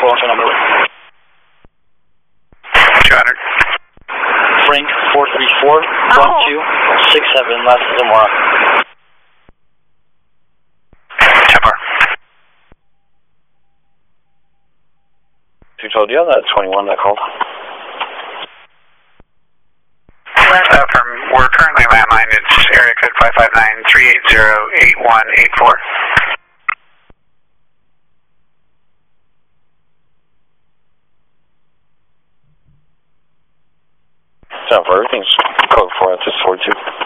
what's your number? 200. Frank 434-1267, last is Zamora. 10 more. 212, do you have that 21 that called? We're currently landline. It's area code 559-380-8184. So for everything's code 4, it's just 42.